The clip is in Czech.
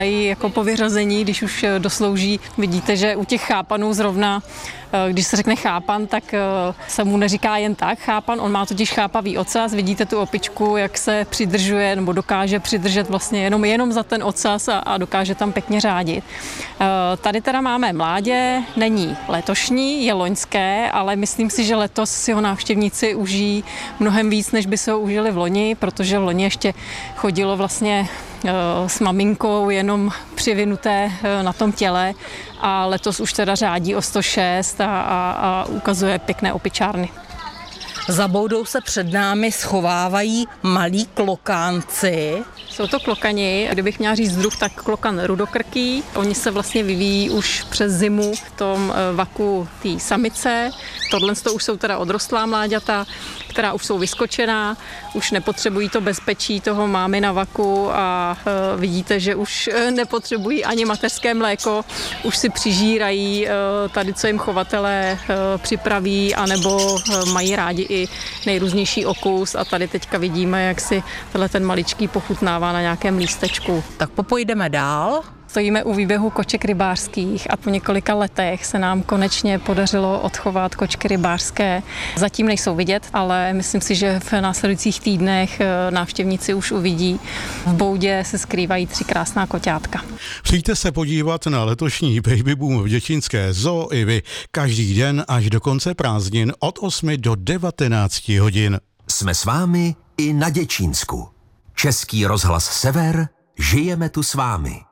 I jako po vyřazení, když už doslouží, vidíte, že u těch chápanů zrovna, když se řekne chápan, tak se mu neříká jen tak chápan, on má totiž chápavý ocas, vidíte tu opičku, jak se přidržuje nebo dokáže přidržet vlastně jenom za ten ocas a dokáže tam pěkně řádit. Tady teda máme mládě, není letošní, je loňské, ale myslím si, že letos si ho návštěvníci užijí mnohem víc, než by se ho užili v loni, protože v loni ještě chodilo vlastně s maminkou jenom přivinuté na tom těle a letos už teda řádí o 106 a ukazuje pěkné opičárny. Za boudou se před námi schovávají malí klokánci. Jsou to klokani, kdybych měla říct druh, tak klokan rudokrký. Oni se vlastně vyvíjí už přes zimu v tom vaku té samice. Tohle už jsou teda odrostlá mláďata, která už jsou vyskočená, už nepotřebují to bezpečí toho mámy na vaku a vidíte, že už nepotřebují ani mateřské mléko, už si přižírají tady, co jim chovatelé připraví, anebo mají rádi i nejrůznější okus a tady teďka vidíme, jak si ten maličký pochutnává na nějakém lístečku. Tak popojdeme dál. Stojíme u výběhu koček rybářských a po několika letech se nám konečně podařilo odchovat kočky rybářské. Zatím nejsou vidět, ale myslím si, že v následujících týdnech návštěvníci už uvidí. V boudě se skrývají 3 krásná koťátka. Přijďte se podívat na letošní Baby Boom v děčínské zoo i vy každý den až do konce prázdnin od 8 do 19 hodin. Jsme s vámi i na Děčínsku. Český rozhlas Sever, žijeme tu s vámi.